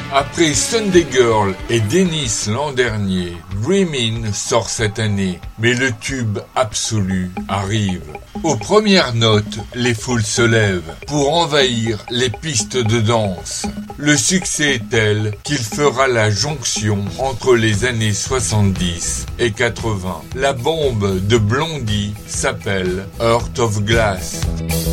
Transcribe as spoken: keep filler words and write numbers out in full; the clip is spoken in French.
Après Sunday Girl et Dennis l'an dernier, Dreamin' sort cette année, mais le tube absolu arrive. Aux premières notes, les foules se lèvent pour envahir les pistes de danse. Le succès est tel qu'il fera la jonction entre les années soixante-dix et quatre-vingts. La bombe de Blondie s'appelle Heart of Glass.